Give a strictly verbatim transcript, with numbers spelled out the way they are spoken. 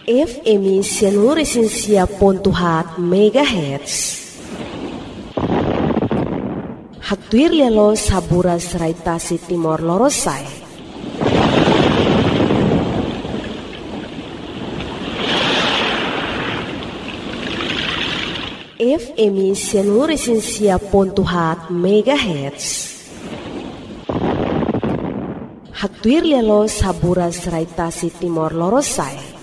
F M Sianuresinsia pontuhat megahertz. Haktuir lelo saburas raitasi Timor Lorosai. F M Sianuresinsia pontuhat megahertz. Haktuir lelo saburas raitasi Timor Lorosai.